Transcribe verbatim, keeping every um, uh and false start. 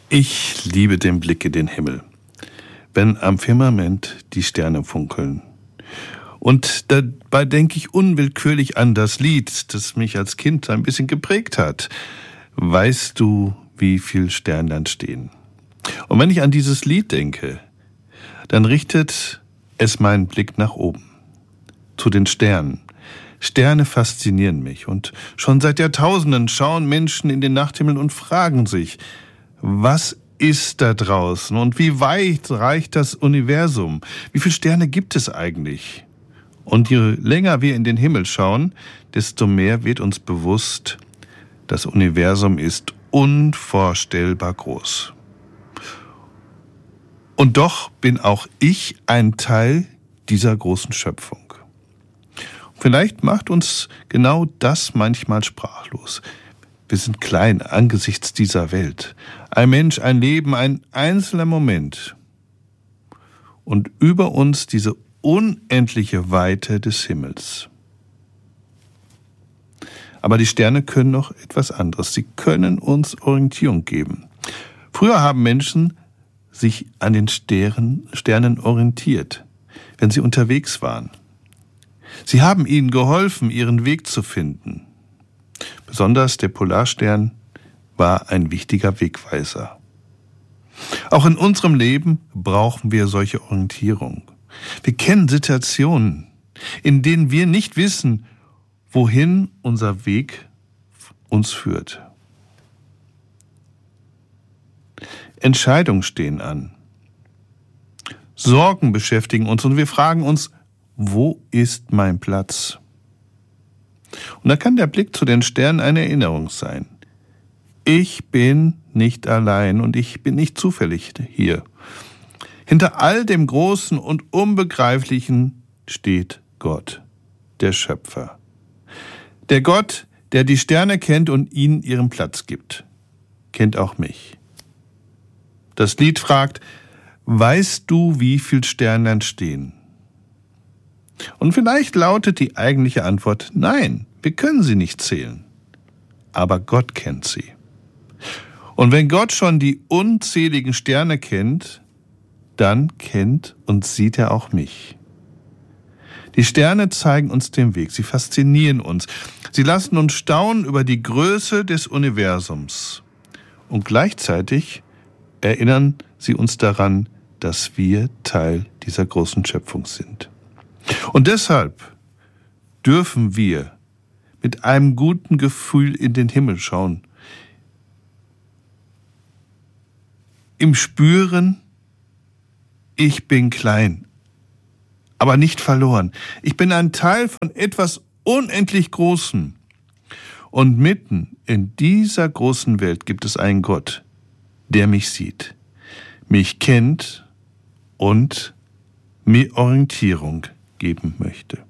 Ich liebe den Blick in den Himmel, wenn am Firmament die Sterne funkeln. Und dabei denke ich unwillkürlich an das Lied, das mich als Kind ein bisschen geprägt hat. Weißt du, wie viel Sterne dann stehen? Und wenn ich an dieses Lied denke, dann richtet es meinen Blick nach oben, zu den Sternen. Sterne faszinieren mich und schon seit Jahrtausenden schauen Menschen in den Nachthimmel und fragen sich, was ist da draußen und wie weit reicht das Universum? Wie viele Sterne gibt es eigentlich? Und je länger wir in den Himmel schauen, desto mehr wird uns bewusst, das Universum ist unvorstellbar groß. Und doch bin auch ich ein Teil dieser großen Schöpfung. Vielleicht macht uns genau das manchmal sprachlos. Wir sind klein angesichts dieser Welt. Ein Mensch, ein Leben, ein einzelner Moment. Und über uns diese unendliche Weite des Himmels. Aber die Sterne können noch etwas anderes. Sie können uns Orientierung geben. Früher haben Menschen sich an den Sternen, Sternen orientiert, wenn sie unterwegs waren. Sie haben ihnen geholfen, ihren Weg zu finden. Besonders der Polarstern war ein wichtiger Wegweiser. Auch in unserem Leben brauchen wir solche Orientierung. Wir kennen Situationen, in denen wir nicht wissen, wohin unser Weg uns führt. Entscheidungen stehen an. Sorgen beschäftigen uns und wir fragen uns, wo ist mein Platz? Und da kann der Blick zu den Sternen eine Erinnerung sein. Ich bin nicht allein und ich bin nicht zufällig hier. Hinter all dem Großen und Unbegreiflichen steht Gott, der Schöpfer. Der Gott, der die Sterne kennt und ihnen ihren Platz gibt, kennt auch mich. Das Lied fragt, weißt du, wie viele Sterne entstehen? Und vielleicht lautet die eigentliche Antwort, nein, wir können sie nicht zählen. Aber Gott kennt sie. Und wenn Gott schon die unzähligen Sterne kennt, dann kennt und sieht er auch mich. Die Sterne zeigen uns den Weg, sie faszinieren uns. Sie lassen uns staunen über die Größe des Universums. Und gleichzeitig erinnern sie uns daran, dass wir Teil dieser großen Schöpfung sind. Und deshalb dürfen wir mit einem guten Gefühl in den Himmel schauen. Im Spüren, ich bin klein, aber nicht verloren. Ich bin ein Teil von etwas unendlich Großem. Und mitten in dieser großen Welt gibt es einen Gott, der mich sieht, mich kennt und mir Orientierung geben möchte.